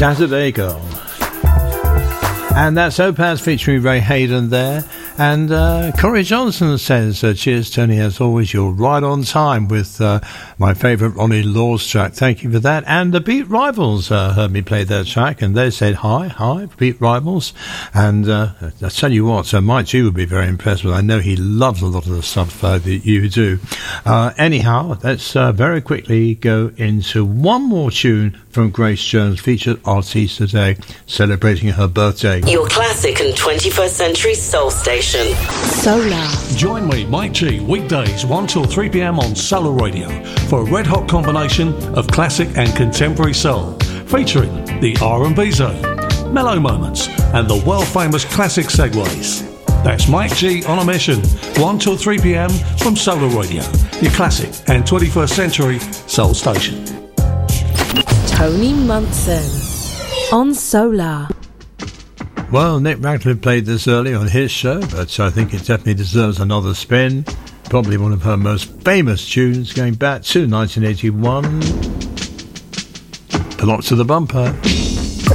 Saturday Girl. And that's Opaz featuring Ray Hayden there. And Corey Johnson says, cheers, Tony, as always, you're right on time with my favourite Ronnie Laws track. Thank you for that. And the Beat Rivals heard me play that track, and they said, hi, Beat Rivals. And I tell you what, Mike G would be very impressed with. I know he loves a lot of the stuff that you do. Anyhow, let's very quickly go into one more tune from Grace Jones, featured artist today, celebrating her birthday. Your classic and 21st century soul station. Solar. Join me, Mike G, weekdays 1 till 3 p.m. on Solar Radio for a red-hot combination of classic and contemporary soul, featuring the R&B zone, mellow moments, and the world-famous classic segues. That's Mike G on a mission, 1 till 3 p.m. from Solar Radio, your classic and 21st century soul station. Tony Munson on Solar. Well, Nick Radcliffe played this early on his show, but I think it definitely deserves another spin. Probably one of her most famous tunes going back to 1981. Pull up to the bumper.